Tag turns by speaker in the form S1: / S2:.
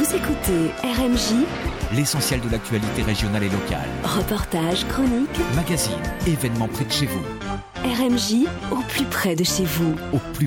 S1: Vous écoutez RMJ,
S2: l'essentiel de l'actualité régionale et locale.
S1: Reportages, chroniques,
S2: Magazines, événements près de chez vous.
S1: RMJ au plus près de chez vous.
S2: Au plus